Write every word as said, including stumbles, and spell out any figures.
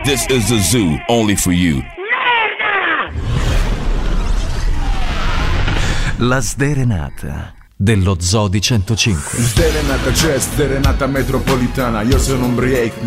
This is a zoo only for you. La sderenata dello Zoo di centocinque. Sderenata c'è, sderenata metropolitana. Io sono un break,